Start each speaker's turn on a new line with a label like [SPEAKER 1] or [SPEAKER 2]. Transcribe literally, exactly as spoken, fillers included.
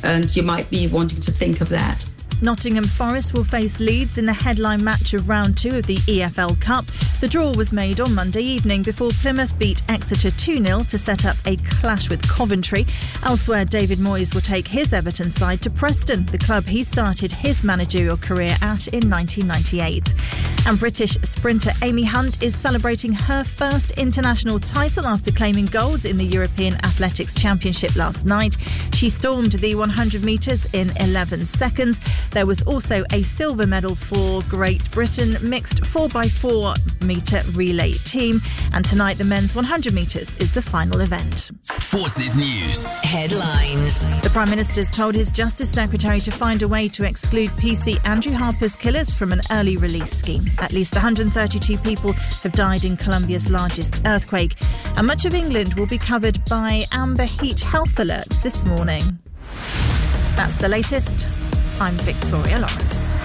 [SPEAKER 1] and you might be wanting to think of that.
[SPEAKER 2] Nottingham Forest will face Leeds in the headline match of round two of the E F L Cup. The draw was made on Monday evening before Plymouth beat Exeter two nil to set up a clash with Coventry. Elsewhere, David Moyes will take his Everton side to Preston, the club he started his managerial career at in nineteen ninety-eight. And British sprinter Amy Hunt is celebrating her first international title after claiming gold in the European Athletics Championship last night. She stormed the one hundred metres in eleven seconds. There was also a silver medal for Great Britain mixed four by four metre relay team. And tonight the men's one hundred metres is the final event.
[SPEAKER 3] Forces News
[SPEAKER 4] headlines.
[SPEAKER 2] The Prime Minister's told his Justice Secretary to find a way to exclude P C Andrew Harper's killers from an early release scheme. At least one hundred thirty-two people have died in Colombia's largest earthquake. And much of England will be covered by amber heat health alerts this morning. That's the latest. I'm Victoria Lawrence.